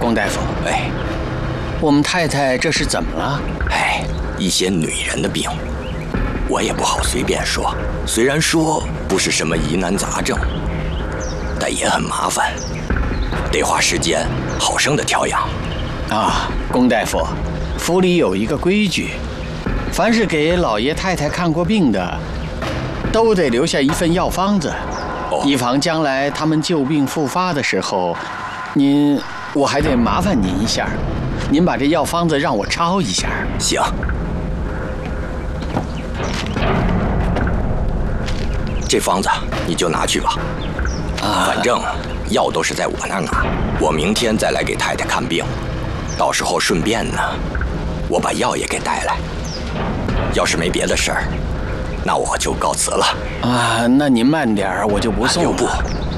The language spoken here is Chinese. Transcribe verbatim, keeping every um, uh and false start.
龚大夫， 哎， 我们太太这是怎么了？ 哎，一些女人的病，我也不好随便说。虽然说不是什么疑难杂症，但也很麻烦，得花时间好生的调养。 啊，龚大夫，府里有一个规矩，凡是给老爷太太看过病的，都得留下一份药方子， 哦、 以防将来他们旧病复发的时候，您我还得麻烦您一下，您把这药方子让我抄一下。 行。这方子你就拿去吧，啊，反正药都是在我那儿拿，我明天再来给太太看病，到时候顺便呢，我把药也给带来。要是没别的事儿，那我就告辞了。 啊，那您慢点儿，我就不送了。 啊，不，